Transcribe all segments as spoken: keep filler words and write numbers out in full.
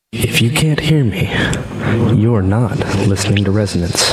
If you can't hear me, you're not listening to Resonance.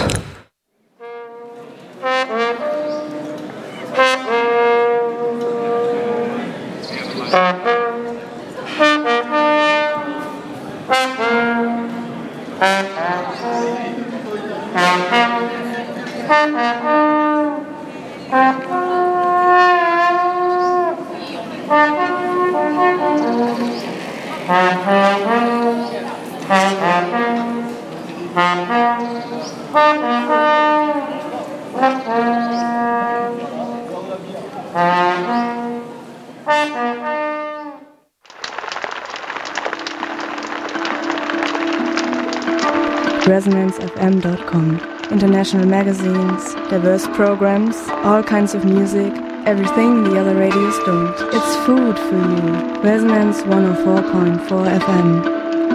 resonance f m dot com. International magazines, diverse programs, all kinds of music, everything the other radios don't. It's food for you. Resonance one oh four point four F M.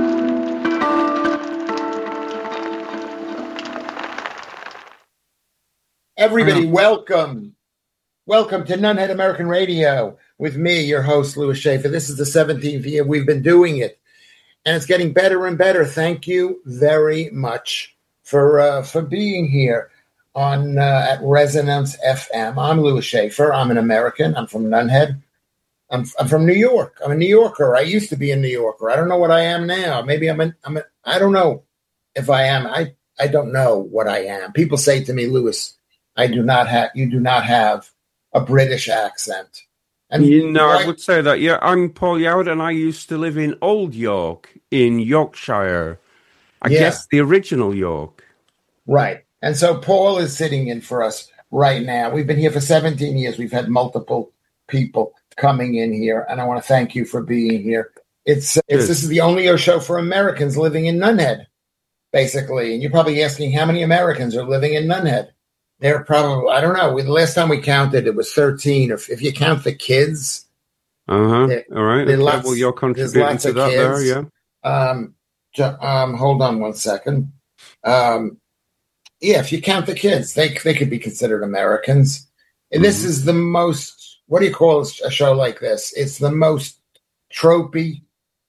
Everybody, welcome. Welcome to Nunhead American Radio with me, your host, Louis Schaefer. This is the seventeenth year we've been doing it, and it's getting better and better. Thank you very much for uh, for being here on uh, at Resonance F M. I'm Louis Schaefer. I'm an American. I'm from Nunhead. I'm I'm from New York. I'm a New Yorker. I used to be a New Yorker. I don't know what I am now. Maybe I'm an I'm a, I don't know if I am. I I don't know what I am. People say to me, Louis, I do not have. You do not have a British accent. And you know, I, I would say that. Yeah, I'm Paul Yowd, and I used to live in Old York in Yorkshire. I yeah. guess the original York. Right. And so Paul is sitting in for us right now. We've been here for seventeen years. We've had multiple people coming in here, and I want to thank you for being here. It's, it's this is the only show for Americans living in Nunhead, basically. And you're probably asking how many Americans are living in Nunhead. There are probably, I don't know. We, the last time we counted, it was thirteen. If, if you count the kids. Uh-huh. There, All right. Okay. Lots, well, you're contributing to that kids. there, yeah. Um, um, hold on one second. Um, yeah, if you count the kids, they they could be considered Americans. And this mm-hmm. is the most, what do you call a show like this? It's the most tropey,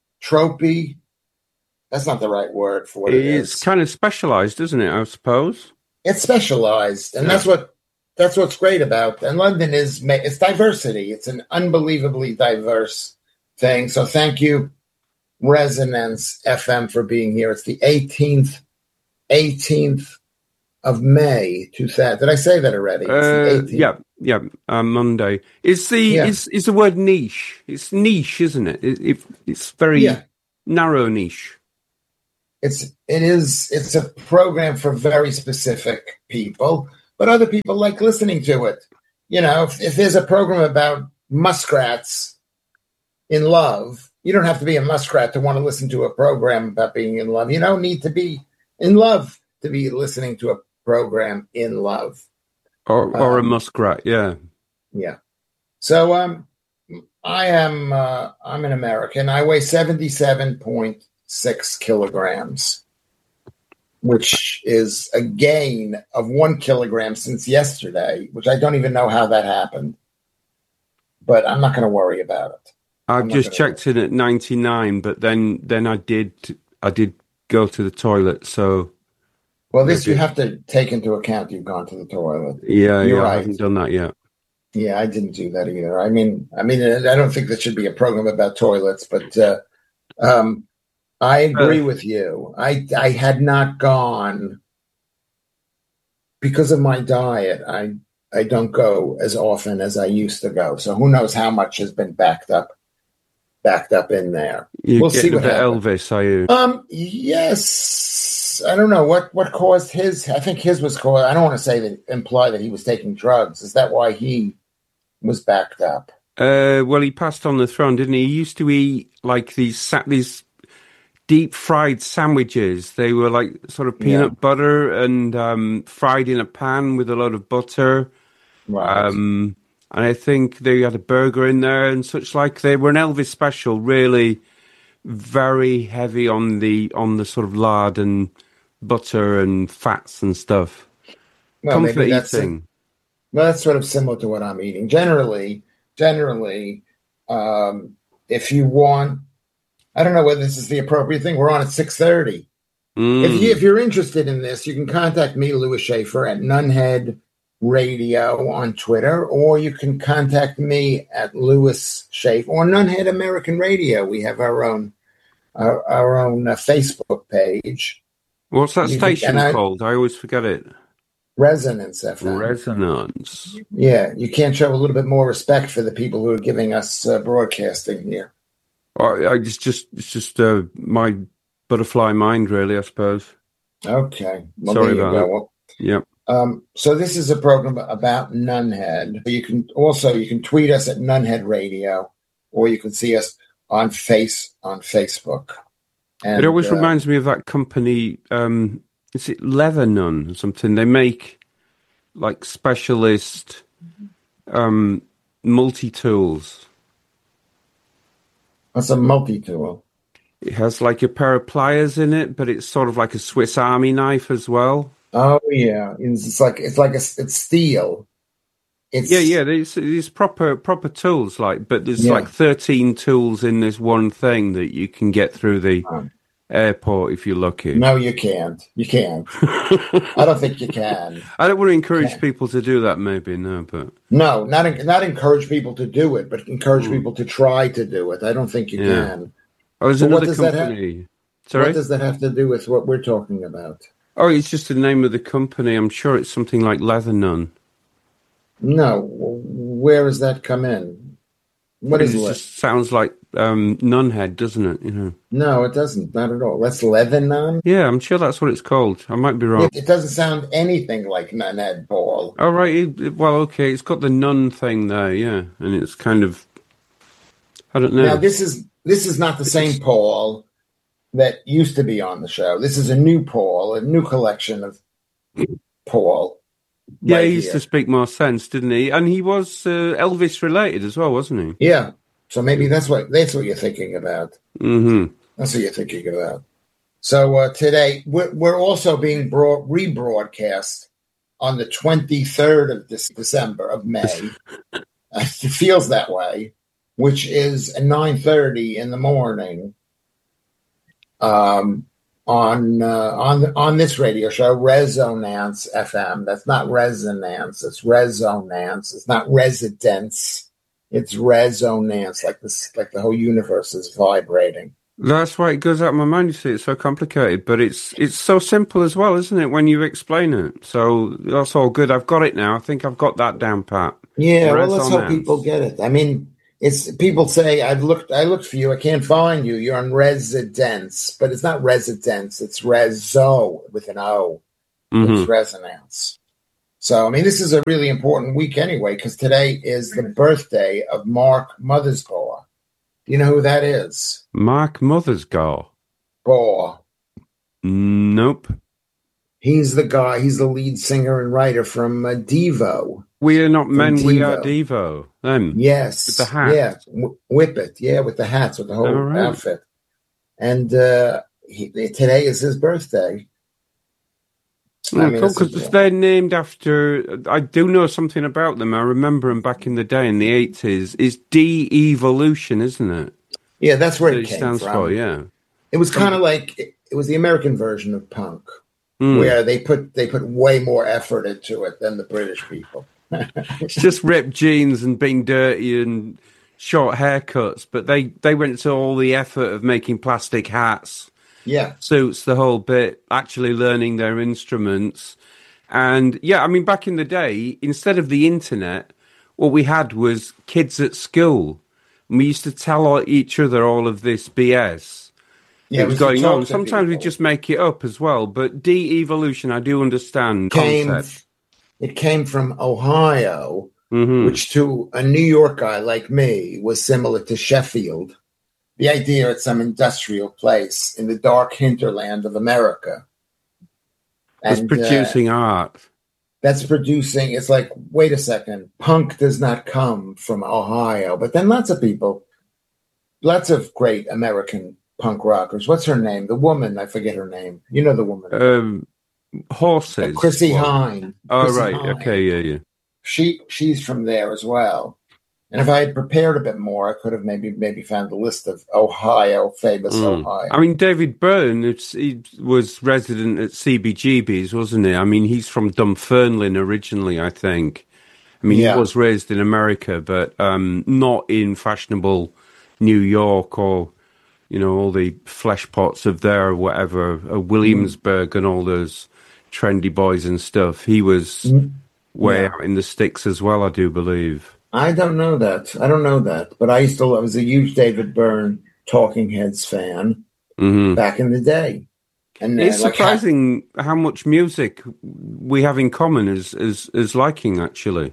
tropey. That's not the right word for what it is. It's kind of specialized, isn't it, I suppose? It's specialized, and yeah. that's what that's what's great about. And London is it's diversity. It's an unbelievably diverse thing. So thank you, Resonance F M, for being here. It's the eighteenth, eighteenth of May. Two thousand. Did I say that already? It's uh, the eighteenth. Yeah, yeah. Uh, Monday. It's the yeah. is is the word niche. It's niche, isn't it? it, it it's very yeah. narrow niche. It's it is it's a program for very specific people, but other people like listening to it. You know, if, if there's a program about muskrats in love, you don't have to be a muskrat to want to listen to a program about being in love. You don't need to be in love to be listening to a program in love. Or or um, a muskrat, yeah. Yeah. So um I am uh, I'm an American. I weigh seventy-seven point six kilograms, which is a gain of one kilogram since yesterday, which I don't even know how that happened, but I'm not going to worry about it. I've just checked in at ninety-nine, but then then I did I did go to the toilet. So, well, this you have to take into account. You've gone to the toilet. Yeah, You're yeah, right. I haven't done that yet. Yeah, I didn't do that either. I mean, I mean, I don't think there should be a program about toilets, but uh, um. I agree with you. I I had not gone because of my diet. I I don't go as often as I used to go. So who knows how much has been backed up, backed up in there. You we'll see what happens. Elvis, are you? Um. Yes. I don't know what what caused his. I think his was caused. I don't want to say that imply that he was taking drugs. Is that why he was backed up? Uh. Well, he passed on the throne, didn't he? He used to eat like these these. deep fried sandwiches. They were like sort of peanut yeah. butter and um, fried in a pan with a lot of butter. Right. Um, and I think they had a burger in there and such like. They were an Elvis special, really very heavy on the on the sort of lard and butter and fats and stuff. Well, Comfort maybe that's eating. A, well, that's sort of similar to what I'm eating. Generally, generally, um, if you want I don't know whether this is the appropriate thing. We're on at six thirty. Mm. If, you, if you're interested in this, you can contact me, Louis Schaefer, at Nunhead Radio on Twitter, or you can contact me at Louis Schaefer or Nunhead American Radio. We have our own our, our own uh, Facebook page. What's that You station can- I- called? I always forget it. Resonance F M. Resonance. Yeah, you can't show a little bit more respect for the people who are giving us uh, broadcasting here. I, I just, just, it's just uh, my butterfly mind, really. I suppose. Okay, well, Sorry there you about go. that. Well, Yep. Um, so this is a program about Nunhead. You can also you can tweet us at Nunhead Radio, or you can see us on face on Facebook. And, It always uh, reminds me of that company. Um, is it Leathernon or something? They make like specialist um, multi tools. That's a multi-tool. It has like a pair of pliers in it, but it's sort of like a Swiss Army knife as well. Oh yeah, it's, it's like it's like a, it's steel. It's Yeah, yeah. These these proper proper tools, like, but there's Yeah. like thirteen tools in this one thing that you can get through the Um, airport if you're lucky. No, you can't. You can't. I don't think you can. I don't want to encourage Yeah. people to do that. Maybe no, but No, not not encourage people to do it, but encourage people to try to do it. I don't think you Yeah. can. oh, there's But what another does that have- company. Sorry. What does that have to do with what we're talking about? Oh, it's just the name of the company. I'm sure it's something like Leathernon. No, where does that come in? What is it? it? Just sounds like um, Nunhead, doesn't it? You know. No, it doesn't. Not at all. That's Lebanon. Yeah, I'm sure that's what it's called. I might be wrong. It, it doesn't sound anything like Nunhead, Paul. Oh, right. It, it- well, okay. It's got the nun thing there, yeah, and it's kind of. I don't know. Now this is this is not the same Paul that used to be on the show. This is a new Paul, a new collection of Paul. yeah, right he used here. to speak more sense, didn't he? And he was uh, Elvis related as well, wasn't he? Yeah. So maybe that's what that's what you're thinking about. Mm-hmm. That's what you're thinking about. So uh, today we're, we're also being broad, rebroadcast on the twenty-third of this December of May. It feels that way, which is at nine thirty in the morning. Um, on uh, on on this radio show, Resonance F M. That's not resonance. It's resonance. It's not residence. It's resonance, like this, like the whole universe is vibrating. That's why it goes out of my mind. You see, it's so complicated, but it's it's so simple as well, isn't it? When you explain it, so that's all good. I've got it now. I think I've got that down pat. Yeah, well, let's hope Resonance. people get it. I mean, it's people say I've looked, I looked for you, I can't find you. You're on residence, but it's not residence. It's reso with an O. Mhm. It's resonance. So, I mean, this is a really important week anyway, because today is the birthday of Mark Mothersbaugh. Do you know who that is? Mark Mothersbaugh. Baugh. Nope. He's the guy. He's the lead singer and writer from uh, Devo. We are not men. We are Devo. Devo. Them. Yes, With the hat. Yeah, w- whip it. Yeah, with the hats, with the whole All right. outfit. And uh, he, today is his birthday. I mean, it's a- Because they're named after. I do know something about them. I remember them back in the day in the eighties. It's de-evolution, isn't it? yeah, that's where That it it came stands from. for. Yeah. It was kind of like it was the American version of punk, Mm. where they put they put way more effort into it than the British people. It's just ripped jeans and being dirty and short haircuts, but they, they went to all the effort of making plastic hats, Yeah, suits, the whole bit, actually learning their instruments. And yeah, I mean, back in the day, instead of the internet, what we had was kids at school. And we used to tell all, each other all of this B S yeah, that was we should going talk on. to Sometimes we people. just make it up as well. But de-evolution, I do understand came. concept. It came from Ohio, Hmm. which to a New York guy like me was similar to Sheffield. The idea at some industrial place in the dark hinterland of America. Was And, uh, producing art. that's producing, it's like, wait a second, punk does not come from Ohio. But then lots of people, lots of great American punk rockers. What's her name? The woman, I forget her name. You know the woman. Um, horses. Chrissy What? Hine. Oh, Chrissy right. Hine. Okay, yeah, yeah. She she's from there as well. And if I had prepared a bit more, I could have maybe maybe found the list of Ohio, famous mm. Ohio. I mean, David Byrne, it's, he was resident at C B G B's, wasn't he? I mean, he's from Dunfermline originally, I think. I mean, yeah. He was raised in America, but um, not in fashionable New York or, you know, all the flesh pots of there or whatever, uh, Williamsburg mm. and all those trendy boys and stuff. He was mm. way yeah. out in the sticks as well, I do believe. I don't know that. I don't know that. But I used to, I was a huge David Byrne Talking Heads fan mm-hmm. back in the day. And it's uh, like surprising how, how much music we have in common as, as, as liking, actually.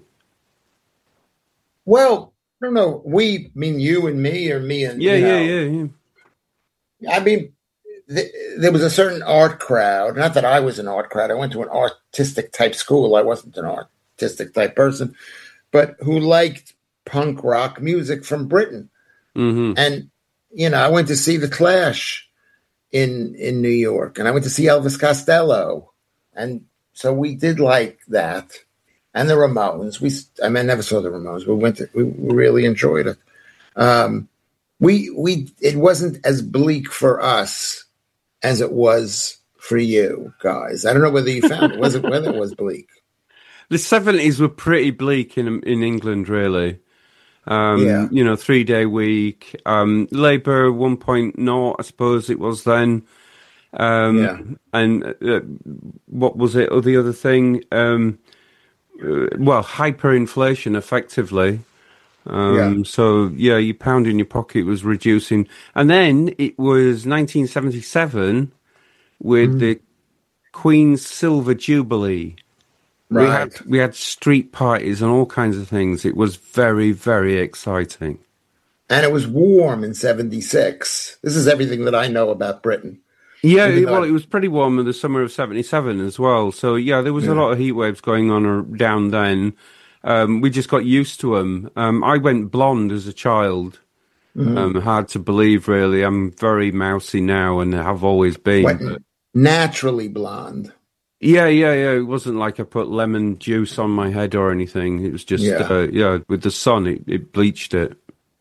Well, I don't know. We mean you and me or me and, yeah, you know. yeah, yeah, yeah. I mean, th- there was a certain art crowd. Not that I was an art crowd. I went to an artistic type school. I wasn't an artistic type person. But who liked punk rock music from Britain. Mm-hmm. And, you know, I went to see The Clash in in New York, and I went to see Elvis Costello. And so we did like that. And the Ramones. We, I mean, I never saw the Ramones. We went to, we, we really enjoyed it. Um, we, we, it wasn't as bleak for us as it was for you guys. I don't know whether you found it, was it, whether it was bleak. The seventies were pretty bleak in in England, really. Um, yeah. You know, three-day week. Um, Labour one point oh, I suppose it was then. Um, yeah. And uh, what was it? Oh, the other thing? Um, uh, well, hyperinflation, effectively. Um, yeah. So, yeah, your pound in your pocket was reducing. And then it was nineteen seventy-seven with mm. the Queen's Silver Jubilee. Right. We had we had street parties and all kinds of things. It was very, very exciting. And it was warm in seventy-six. This is everything that I know about Britain. Yeah, it, well, I... it was pretty warm in the summer of seventy-seven as well. So, yeah, there was yeah. a lot of heat waves going on down then. Um, we just got used to them. Um, I went blonde as a child. Mm-hmm. Um, hard to believe, really. I'm very mousy now and have always been. What, but... Naturally blonde. Yeah, yeah, yeah. It wasn't like I put lemon juice on my head or anything. It was just, yeah, uh, yeah with the sun, it, it bleached it.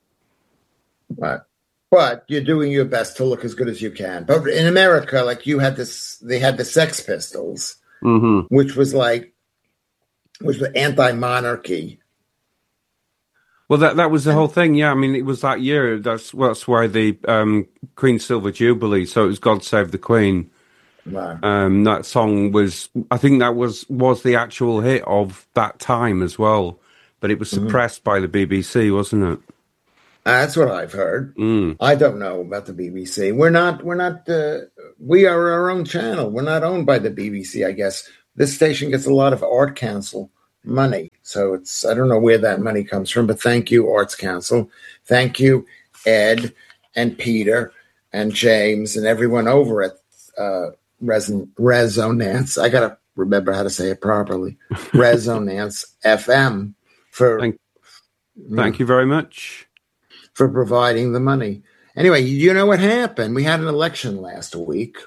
Right. But you're doing your best to look as good as you can. But in America, like you had this, they had the Sex Pistols, mm-hmm. which was like, which was anti-monarchy. Well, that that was the whole thing. Yeah, I mean, it was that year. That's well, that's why the um, Queen's Silver Jubilee. So it was God Save the Queen. Wow. Um, that song was, I think that was, was the actual hit of that time as well, but it was suppressed mm-hmm. by the B B C, wasn't it? That's what I've heard. Mm. I don't know about the B B C. We're not, we're not, uh, we are our own channel. We're not owned by the B B C, I guess. This station gets a lot of Art Council money. So it's, I don't know where that money comes from, but thank you, Arts Council. Thank you, Ed and Peter and James and everyone over at, uh, Reson- Resonance. I got to remember how to say it properly. Resonance F M for thank, thank you very much for providing the money. Anyway, you know what happened? We had an election last week,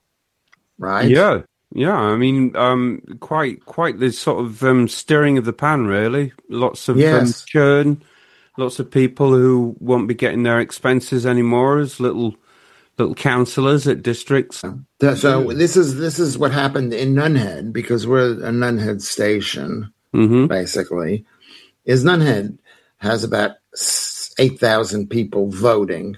right? Yeah, yeah. I mean, um, quite, quite the sort of um, stirring of the pan, really. Lots of yes. um, churn, lots of people who won't be getting their expenses anymore as little. Little councillors at districts. So this is this is what happened in Nunhead, because we're a Nunhead station, mm-hmm. basically. Is Nunhead has about eight thousand people voting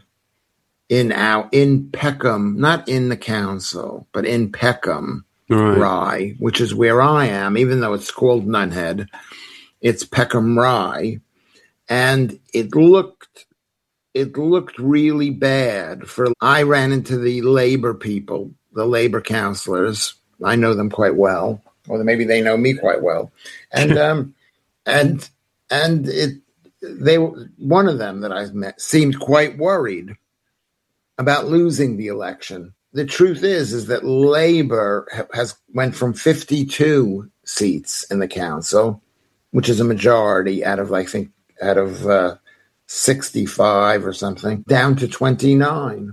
in our in Peckham, not in the council, but in Peckham, right. Rye, which is where I am. Even though it's called Nunhead, it's Peckham Rye, and it looked. It looked really bad. For I ran into the Labor people, the Labor councillors. I know them quite well, or maybe they know me quite well. And um, and and it they one of them that I met seemed quite worried about losing the election. The truth is, is that Labor has went from fifty-two seats in the council, which is a majority out of I think out of. Uh, sixty-five or something, down to twenty-nine,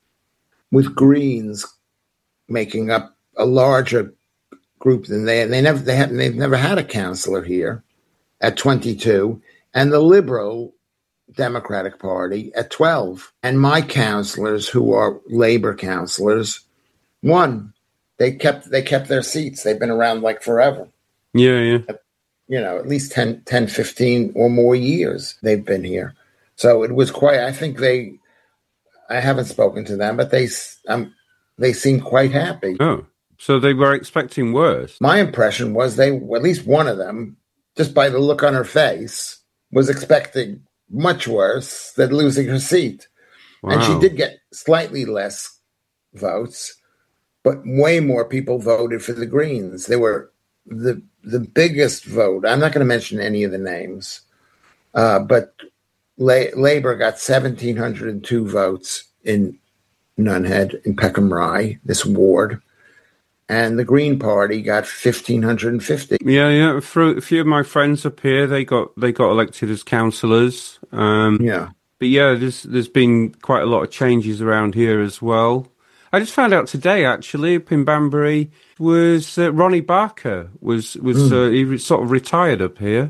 with Greens making up a larger group than they they never they have they've never had a councillor here at twenty-two. and the Liberal Democratic Party at twelve. And my counselors, who are labor counselors, won. They kept they kept their seats. They've been around like forever. Yeah, yeah. You know, at least ten, ten, fifteen or more years they've been here. So it was quite, I think they, I haven't spoken to them, but they, um, they seemed quite happy. Oh, so they were expecting worse. My impression was they, at least one of them, just by the look on her face, was expecting much worse than losing her seat. Wow. And she did get slightly less votes, but way more people voted for the Greens. They were the the biggest vote. I'm not going to mention any of the names, uh, but La- Labour got one thousand seven hundred two votes in Nunhead, in Peckham Rye, this ward, and the Green Party got one thousand five hundred fifty. Yeah, yeah. For a few of my friends up here, they got they got elected as councillors. Um, yeah, but yeah, there's there's been quite a lot of changes around here as well. I just found out today, actually, up in Banbury, was uh, Ronnie Barker was was mm. uh, he was sort of retired up here,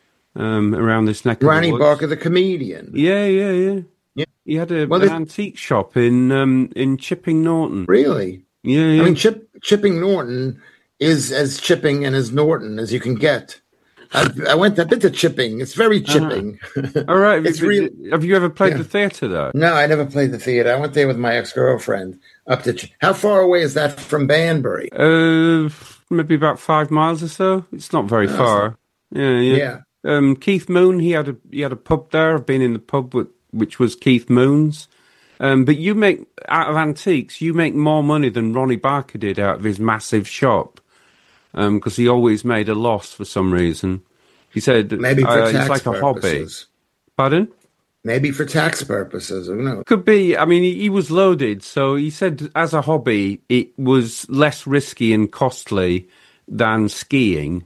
um, around this neck. Ronnie of the woods. Barker, the comedian. Yeah, yeah, yeah. Yeah, he had a, well, an antique shop in um, in Chipping Norton. Really? Yeah, yeah. I mean, Chip, Chipping Norton is as chipping and as Norton as you can get. I, I went a bit to Chipping. It's very chipping. Uh-huh. All right. It's have, real. Have you ever played yeah. the theatre there? No, I never played the theatre. I went there with my ex-girlfriend up to. Ch- How far away is that from Banbury? Uh, maybe about five miles or so. It's not very no, far. Not... Yeah, yeah. yeah. Um, Keith Moon. He had a he had a pub there. I've been in the pub with, which was Keith Moon's. Um, but you make out of antiques. You make more money than Ronnie Barker did out of his massive shop. Because um, he always made a loss for some reason. He said maybe for uh, tax it's like purposes. a hobby. Pardon? Maybe for tax purposes. Who knows? Could be. I mean, he, he was loaded, so he said as a hobby it was less risky and costly than skiing.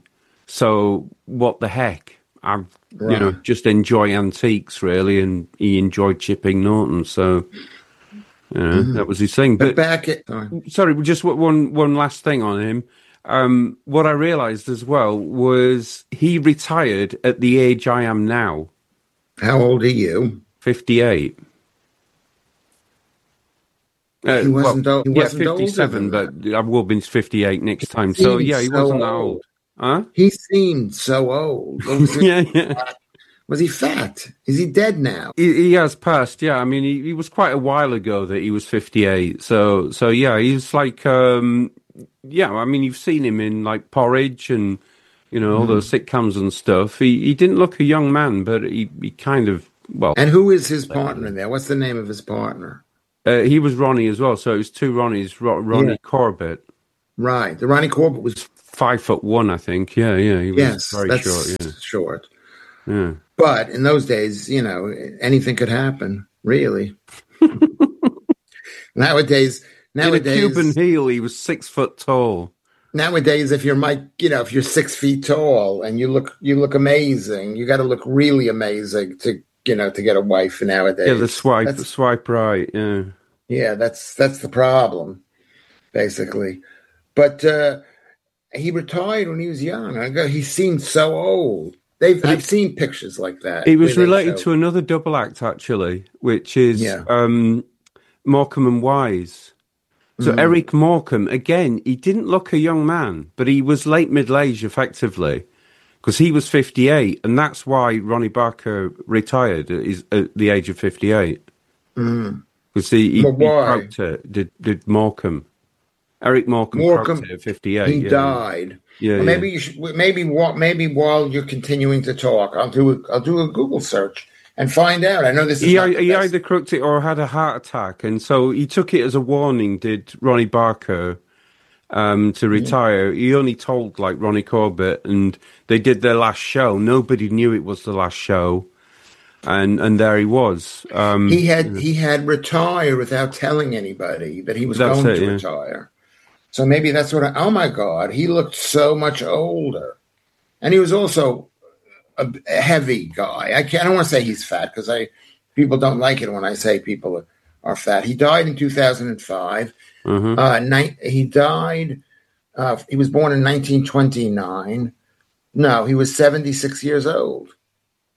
So what the heck? I, right. you know, just enjoy antiques really, and he enjoyed Chipping Norton. So you know, mm-hmm. that was his thing. But, but back at sorry. sorry, just one one last thing on him. Um, what I realised as well was he retired at the age I am now. How old are you? fifty-eight. Uh, he wasn't, well, old, he yeah, wasn't fifty-seven, but I will be fifty-eight next time. He so, yeah, he so wasn't that old. old. Huh? He seemed so old. Was yeah, yeah. Was he fat? Is he dead now? He, he has passed, yeah. I mean, he, he was quite a while ago that he was fifty-eight. So, so yeah, he's like... Um, yeah, I mean, you've seen him in, like, Porridge and, you know, all mm. those sitcoms and stuff. He he didn't look a young man, but he, he kind of, well... And who is his partner there? What's the name of his partner? Uh, he was Ronnie as well, so it was two Ronnies, Ro- Ronnie yeah. Corbett. Right. The Ronnie Corbett was... Five foot one, I think. Yeah, yeah. He was yes, very that's short, yeah. short. Yeah. But in those days, you know, anything could happen, really. nowadays... Nowadays, in a Cuban heel, he was six foot tall. Nowadays, if you're Mike, you know, if you're six feet tall and you look, you look amazing. You got to look really amazing to, you know, to get a wife nowadays. Yeah, the swipe, that's, the swipe right. Yeah, yeah, that's that's the problem, basically. But uh, he retired when he was young. I go, he seemed so old. They've but I've it, seen pictures like that. It was related to another double act, actually, which is yeah. um, Morecambe and Wise. So mm. Eric Morecambe, again, he didn't look a young man, but he was late middle age, effectively, because he was fifty-eight, and that's why Ronnie Barker retired at, his, at the age of fifty-eight. Because mm. he, he, well, he croaked it, did, did Morecambe. Eric Morecambe, Morecambe croaked it at fifty-eight. He yeah. died. Yeah, well, maybe yeah. you should, maybe maybe while you're continuing to talk, I'll do a, I'll do a Google search. And find out. I know this is he, not he either crooked it or had a heart attack, and so he took it as a warning. Did Ronnie Barker um, to retire? Yeah. He only told like Ronnie Corbett, and they did their last show. Nobody knew it was the last show, and and there he was. Um, he had he had retired without telling anybody that he was going it, to yeah. retire. So maybe that's what. I, oh my God, he looked so much older, and he was also a heavy guy. I can't. I don't want to say he's fat because I people don't like it when I say people are, are fat. He died in two thousand five. Mm-hmm. Uh, ni- he died. Uh, he was born in nineteen twenty-nine. No, he was seventy-six years old.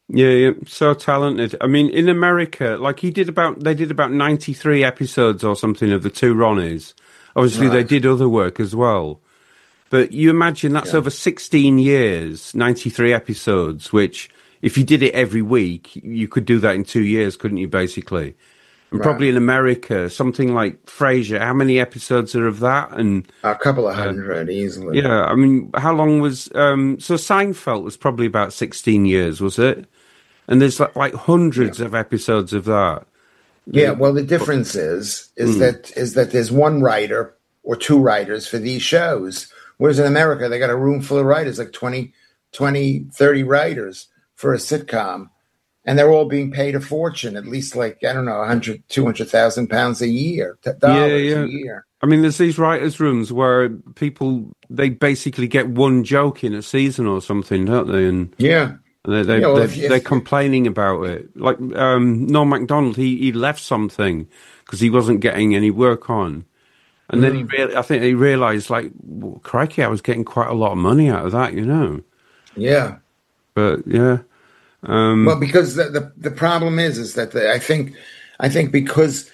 Yeah, yeah, so talented. I mean, in America, like he did about, they did about ninety-three episodes or something of the Two Ronnies. Obviously, they Right. did other work as well. But you imagine that's Yeah. over sixteen years, ninety-three episodes, which if you did it every week, you could do that in two years, couldn't you, basically? And Right. probably in America, something like Frasier, how many episodes are of that? And A couple of uh, hundred easily. yeah, I mean, how long was, um, so Seinfeld was probably about sixteen years, was it? And there's like, like hundreds Yeah. of episodes of that. Yeah, well, the difference is is Mm. that is that there's one writer or two writers for these shows, whereas in America they got a room full of writers, like twenty, twenty, thirty writers for a sitcom, and they're all being paid a fortune, at least like I don't know, one hundred, two hundred thousand pounds a year, t- dollars yeah. a year. I mean, there's these writers' rooms where people, they basically get one joke in a season or something, don't they? And Yeah, they, they, Yeah, well, they're, if you- they're if- complaining about it. Like um, Norm MacDonald, he, he left something because he wasn't getting any work on. And then he Mm. rea- I think he realised, like, well, crikey, I was getting quite a lot of money out of that, you know. yeah. But, yeah. Um, Well, because the, the the problem is is that the, I think I think because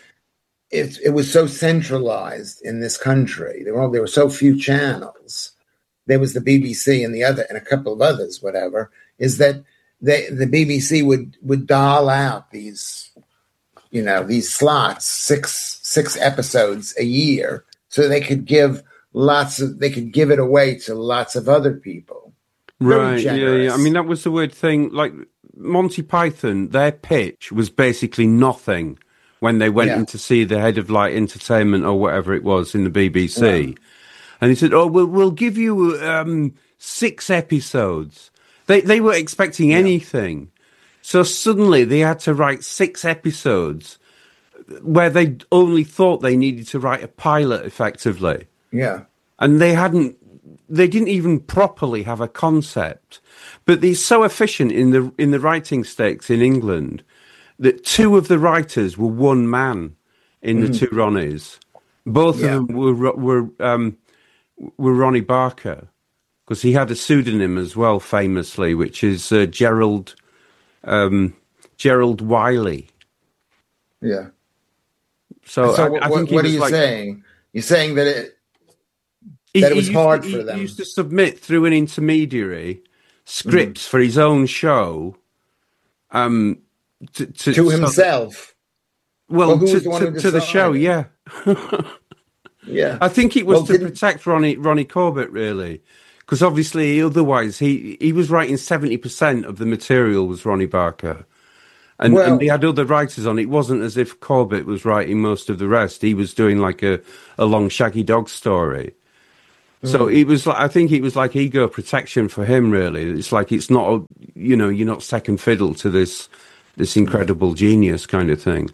it it was so centralized in this country, there were there were so few channels. There was the B B C and the other and a couple of others, whatever. Is that they the B B C would would dial out these, you know, these slots, six six episodes a year, so they could give lots of they could give it away to lots of other people. Very Right, yeah, yeah. I generous. mean, that was the weird thing. Like, Monty Python, their pitch was basically nothing when they went Yeah. in to see the head of, like, entertainment or whatever it was in the B B C. Yeah. And he said, oh, we'll, we'll give you um, six episodes. They, they were expecting anything. So suddenly they had to write six episodes where they only thought they needed to write a pilot, effectively. Yeah. And they hadn't, they didn't even properly have a concept. But they're so efficient in the in the writing stakes in England that two of the writers were one man in the Two Ronnies. Both Yeah. of them were were um, were Ronnie Barker, because he had a pseudonym as well, famously, which is uh, Gerald um, Gerald Wiley. Yeah. So, So I, what, I what, think he what are was you like, saying? You're saying that it He, that it he was used hard to, for he, them. He used to submit through an intermediary scripts for his own show. Um, to, to, to so- himself. well, Well, who to, was the one to, who to the show, decided? yeah. Yeah. I think it was Well, to didn't- protect Ronnie Ronnie Corbett, really, because obviously, otherwise, he he was writing seventy percent of the material was Ronnie Barker. And, Well- and they had other writers on. It wasn't as if Corbett was writing most of the rest. He was doing like a, a long Shaggy Dog story. So Mm. it was like, I think it was like ego protection for him, really. It's like, it's not, a, you know, you're not second fiddle to this, this incredible genius kind of thing.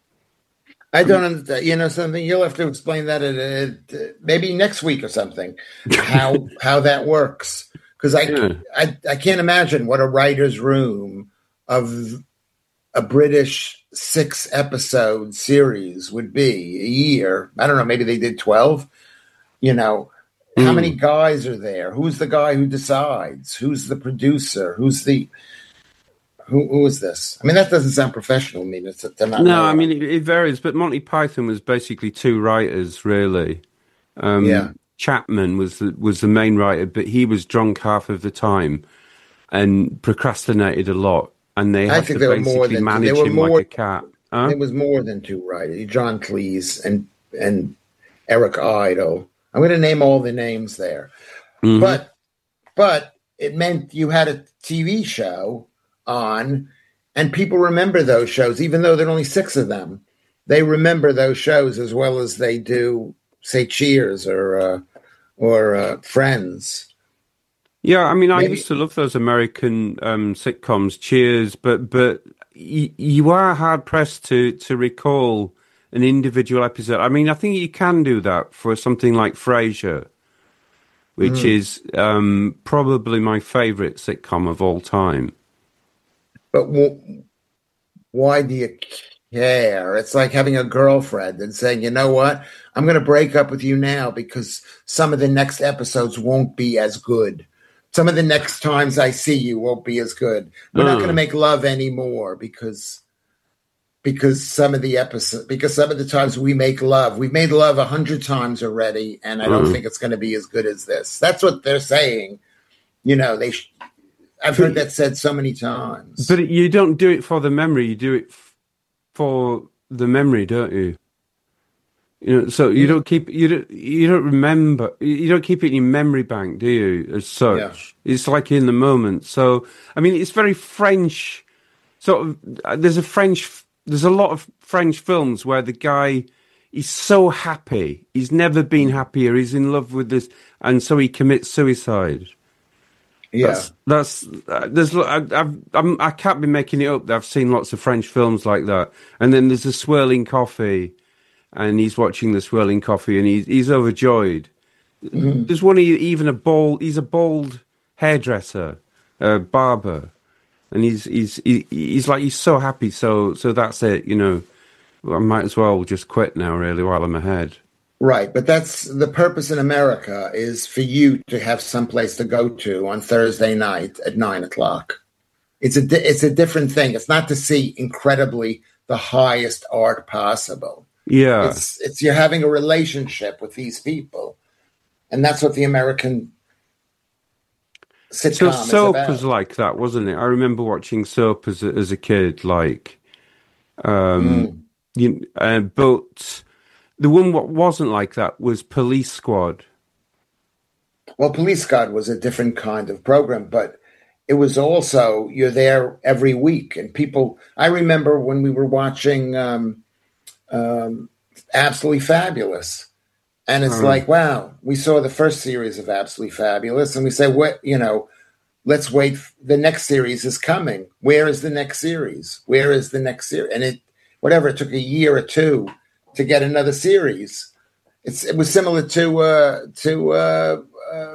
I don't understand. You know something? You'll have to explain that at, at, maybe next week or something. How how that works? Because I, Yeah. I I can't imagine what a writer's room of a British six episode series would be a year. I don't know. Maybe they did twelve. You know, how Mm. many guys are there? Who's the guy who decides? Who's the producer? Who's the who, who is this? I mean, that doesn't sound professional. I mean, it's to not No, know. I mean, it, it varies, but Monty Python was basically two writers, really. Um, Yeah. Chapman was the, was the main writer, but he was drunk half of the time and procrastinated a lot. And they I had think to there were basically more than- manage there were him more- like a cat. Huh? It was more than two writers. John Cleese and and Eric Idle. I'm going to name all the names there, Mhm. but but it meant you had a T V show on, and people remember those shows, even though there are only six of them. They remember those shows as well as they do, say, Cheers or uh, or uh, Friends. Yeah, I mean, I Maybe- used to love those American um, sitcoms, Cheers, but but y- you are hard pressed to to recall an individual episode. I mean, I think you can do that for something like Frasier, which Mm. is um, probably my favorite sitcom of all time. But w- why do you care? It's like having a girlfriend and saying, you know what? I'm going to break up with you now because some of the next episodes won't be as good. some of the next times I see you won't be as good. We're Oh. not going to make love anymore because because some of the episodes, because some of the times we make love, we've made love a hundred times already, and I don't Mm. think it's going to be as good as this. That's what they're saying. You know, they. Sh- I've heard that said so many times. But you don't do it for the memory. You do it f- for the memory, don't you? You know, so you don't keep you don't you don't remember you don't keep it in your memory bank, do you? As such, Yeah. it's like in the moment. So I mean, it's very French. Sort of. uh, There's a French. There's a lot of French films where the guy is so happy. He's never been happier. He's in love with this, and so he commits suicide. yeah. That's, that's uh, there's I, I've, I'm, I can't be making it up. I've seen lots of French films like that. And then there's the swirling coffee, and he's watching the swirling coffee, and he's he's overjoyed. Mm-hmm. There's one even a bald. He's a bald hairdresser, uh, barber, and he's he's he, he's like he's so happy. So so that's it. You know, I might as well just quit now, really, while I'm ahead. Right, but that's the purpose in America is for you to have some place to go to on Thursday night at nine o'clock. It's a di- it's a different thing. It's not to see incredibly the highest art possible. Yeah. It's it's you're having a relationship with these people, and that's what the American So sitcom is soap about. was like that, wasn't it? I remember watching soap as a, as a kid, like, um, Mm. you, uh, but the one what wasn't like that was Police Squad. Well, Police Squad was a different kind of program, but it was also you're there every week, and people. I remember when we were watching um, um, Absolutely Fabulous, and it's Mm. like, wow, we saw the first series of Absolutely Fabulous, and we say, what, you know, let's wait. The next series is coming. Where is the next series? Where is the next series? And it, whatever, it took a year or two to get another series. It's it was similar to uh, to uh, uh,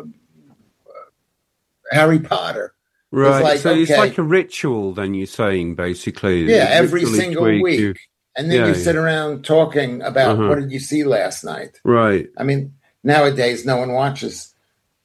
Harry Potter. Right. like, so it's okay. like a ritual, then you're saying, basically. Yeah, every Literally single tweak week. you- And then Yeah, you yeah. sit around talking about Uh-huh. what did you see last night? Right. I mean, nowadays no one watches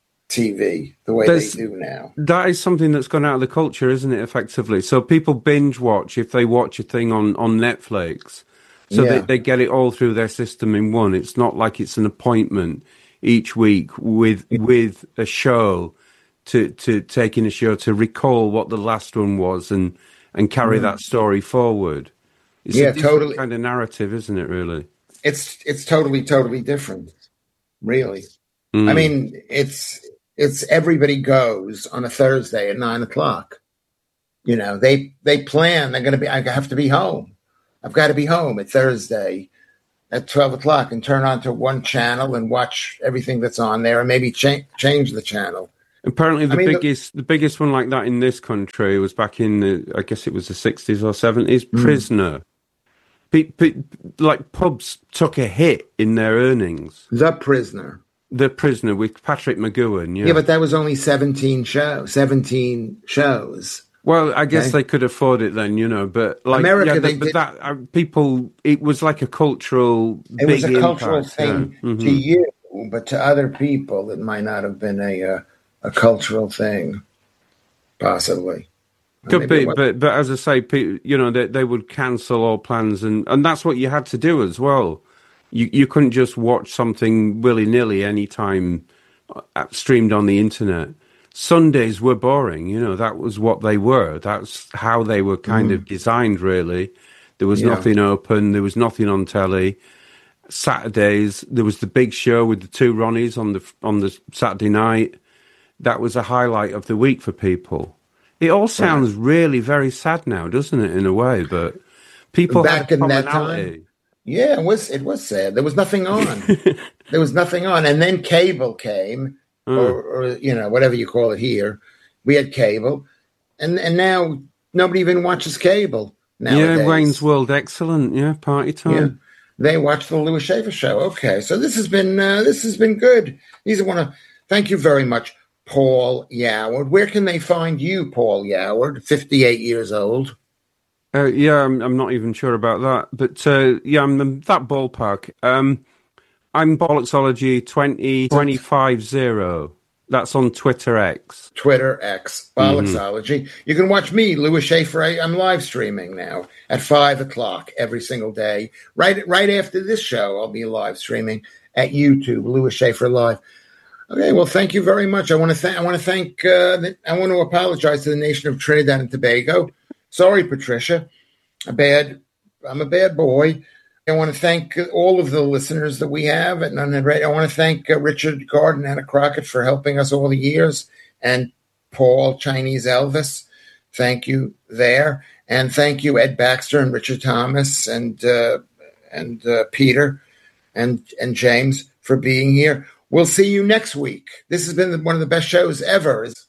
T V the way There's- they do now. That is something that's gone out of the culture, isn't it, effectively? So people binge watch if they watch a thing on, on Netflix. So Yeah. they, they get it all through their system in one. It's not like it's an appointment each week with with a show to, to take in a show to recall what the last one was and, and carry that story forward. It's Yeah, a different totally. kind of narrative, isn't it, really? It's it's totally totally different, really. Mm. I mean, it's it's everybody goes on a Thursday at nine o'clock. You know, they they plan. They're going to be. I have to be home. I've got to be home at Thursday at twelve o'clock and turn on to one channel and watch everything that's on there, and maybe change change the channel. Apparently, the I mean, the- biggest the biggest one like that in this country was back in the, I guess it was the sixties or seventies. Mm. Prisoner, pe- pe- like pubs took a hit in their earnings. The Prisoner. The Prisoner with Patrick McGowan. Yeah, Yeah, but that was only seventeen shows. Seventeen shows. well, I guess Okay. they could afford it then, you know. But like America, yeah, they but did- that uh, people, it was like a cultural. It big was a cultural impact, thing yeah. Mhm. to you, but to other people, it might not have been a uh, a cultural thing, possibly. Or Could maybe it be, was. but but as I say, pe- you know, they they would cancel all plans, and, and that's what you had to do as well. You you couldn't just watch something willy nilly anytime uh, streamed on the internet. Sundays were boring, you know. That was what they were. That's how they were kind of designed. Really, there was Yeah. nothing open. There was nothing on telly. Saturdays there was the big show with the two Ronnies on the on the Saturday night. That was a highlight of the week for people. It all sounds really very sad now, doesn't it, in a way? But people Back had in that commonality. Yeah, it was it was sad. There was nothing on. There was nothing on, and then cable came, Mm. or, or you know whatever you call it here. We had cable, and and now nobody even watches cable nowadays. Yeah, Wayne's World, excellent. Yeah, party time. Yeah, they watch the Louis Schaefer show. Okay, so this has been uh, this has been good. These are one of. Thank you very much, Paul Yoward. Where can they find you, Paul Yoward? Fifty-eight years old. Uh, yeah, I'm, I'm not even sure about that, but uh, yeah, I'm in that ballpark. Um, I'm Bollocksology twenty twenty-five zero. That's on Twitter X. Twitter X, Bollocksology. Mm-hmm. You can watch me, Louis Schaefer. I, I'm live streaming now at five o'clock every single day. Right, right after this show, I'll be live streaming at YouTube, Louis Schaefer Live. Okay, well, thank you very much. I want to thank. I want to thank. Uh, the, I want to apologize to the nation of Trinidad and Tobago. Sorry, Patricia. A bad. I'm a bad boy. I want to thank all of the listeners that we have at Nunhead Radio. I want to thank uh, Richard Gard and Anna Crockett for helping us all the years, and Paul Chinese Elvis. Thank you there, and thank you Ed Baxter and Richard Thomas and uh, and uh, Peter and and James for being here. We'll see you next week. This has been one of the best shows ever.